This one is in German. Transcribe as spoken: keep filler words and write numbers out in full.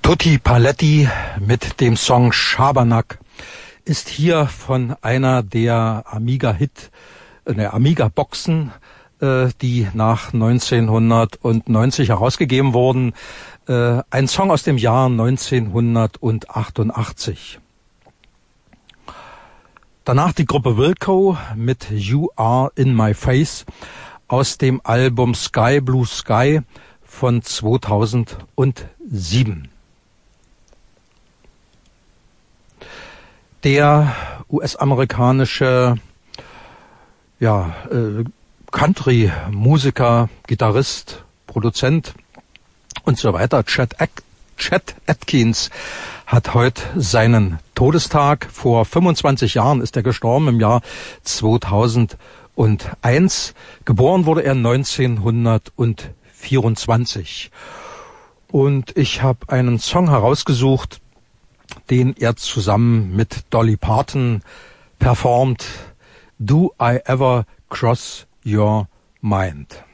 Tutti Paletti mit dem Song Schabernack ist hier von einer der Amiga-Hit, äh, der Amiga-Boxen, äh, die nach neunzehnhundertneunzig herausgegeben wurden. Äh, ein Song aus dem Jahr neunzehnhundertachtundachtzig. Danach die Gruppe Wilco mit You Are in My Face aus dem Album Sky Blue Sky von zweitausendsieben. Der U S-amerikanische ja, äh, Country-Musiker, Gitarrist, Produzent und so weiter, Chet, At- Chet Atkins, hat heute seinen Todestag. Vor fünfundzwanzig Jahren ist er gestorben, im Jahr zweitausendeins. Geboren wurde er neunzehnhundertvierundzwanzig. Und ich habe einen Song herausgesucht, den er zusammen mit Dolly Parton performt. Do I Ever Cross Your Mind?